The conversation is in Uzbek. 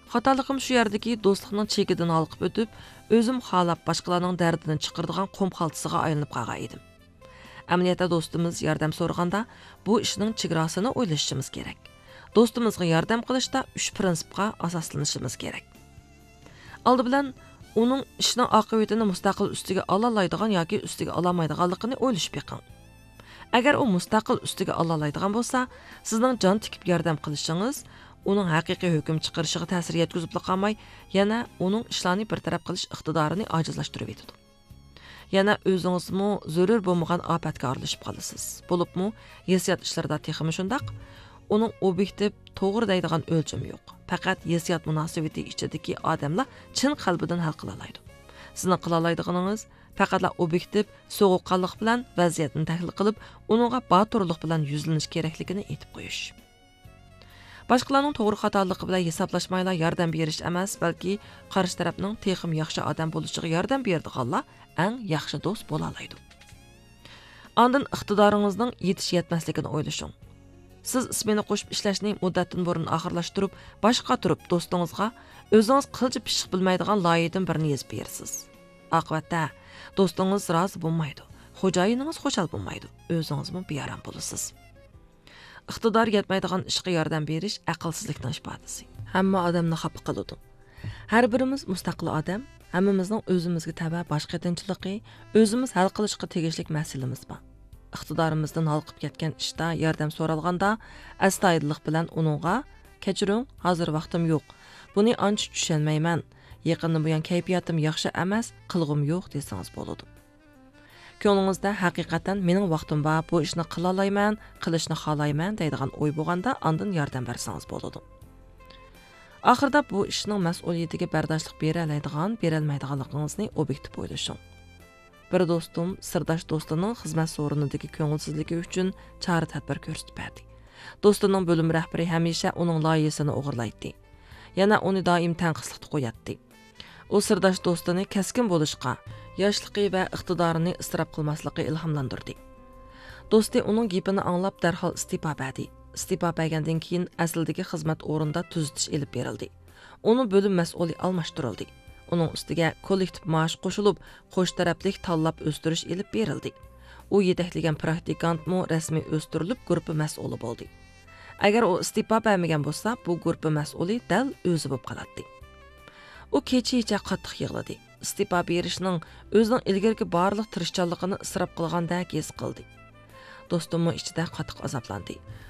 Xatoligim shu yerdagi do'stlikning chekidan olqib o'tib, o'zim xolab boshqalarning dardini chiqirdigan qom xaltisiga aylanib qolgan edim. Amaliyotda do'stimiz yordam so'raganda bu ishning chegarasini o'ylashimiz kerak. Do'stimizga yordam qilishda 3 prinsipga asoslanishimiz kerak. Oldi bilan uning ishning oqibatini mustaqil ustiga olalaydigan yoki ustiga olamaydiganligini o'ylashib beqing. Agar u mustaqil ustiga olalaydigan bo'lsa, sizning jon tikib yordam qilishingiz uning haqiqiy hukm chiqarishiga ta'sir yetkazib qolmay, yana uning ishlarni bartaraf qilish iqtidorini ojizlashtirib etadi. Yana o'zingizmi zarur bo'lmagan ofatga aralashib qolasiz. Bo'libmi, hissiyot ishlarida texmi shundaq, uning obyektiv to'g'ri deydigan o'lchami yo'q. Faqat hissiyot munosabati ichidagi odamlar chin qalbidan hal qila oladi. Sizning qila oladiganingiz faqatla obyektiv so'g'uqqonlik bilan vaziyatni tahlil qilib, uningga boturlik bilan yuzlanish kerakligini aytib qo'yish. Boshqalarning to'g'ri xatoligi bilan hisoblashmayla yordam berish emas, balki qarshi tarafning texim yaxshi odam bo'lishiga yordam berdiganlar eng yaxshi do'st bo'la oladi. Ondan iqtidoringizning yetish yetmasligini o'ylashing. Siz ismini qo'shib ishlashni muddatdan burun oxirlashtirib, boshqa turib do'stingizga o'zingiz qilchi pishiq bilmaydigan loyihadan birini yozib bersiz. Oqibatda do'stingiz rozi bo'lmaydi, xo'jayiningiz xushal bo'lmaydi, o'zingizmi bearam bo'lasiz. Iqtidor yetmaydigan ishga yordam berish aqlsizlikning ifodasi. Hamma odamni xafa qiladi. Har birimiz mustaqil odam, hammamizning o'zimizga tava boshqa tinchiligi, o'zimiz hal qilishga tegishli masalamiz bor. Iqtidorimizdan halqib ketgan ishda yordam so'ralganda, astoydillik bilan uningga "Kechiring, hozir vaqtim yo'q. Buni ancha tushunmayman. Yaqindan buyon kayfiyatim yaxshi emas, qilg'im yo'q" desangiz bo'ladi. Ko'nglingizda haqiqatan mening vaqtim bor, bu ishni qila olmayman, qilishni xohlayman deydigan o'y bo'lganda, ondan yordam bersangiz bo'ladi. Oxirida bu ishning mas'uliyatiga bardoshlik bera oladigan, bera olmaydiganligingizni obyektiv o'ylashing. Bir do'stim sirdosh do'stining xizmat so'rinidagi ko'ngilsizligi uchun chora-tadbir ko'rsatib berdi. Do'stining bo'lim rahbari hamisha uning loyihasini o'g'irlaydi. Yana uni doim tanqislikda qo'yadi. U sirdosh do'stini kaskin bo'lishga, yoshligi va iqtidorini isrof qilmaslikka ilhomlantirdi. Do'sti uning gapini anglab darhol istifa berdi. Istifa bergandan keyin asldagi xizmat o'rinda tuzitish elib berildi. Uni bo'lim mas'uli almashtirildi. Uning ustiga kollektiv maosh qo'shilib, qo'sh taraflik tanlab o'stirish elib berildi. U yetaklagan praktikantmi rasmiy o'stirilib, guruhi mas'uli bo'ldi. Agar u istifa bermagan bo'lsa, bu guruhi mas'uli dal o'zi bo'lib qoladi. U kecha qattiq yig'ladi. Istifa berishning o'zining ilgirki barliq tirishchanligini isrof qilgandek his qildi. Do'stimmi ichida qattiq azoblandi.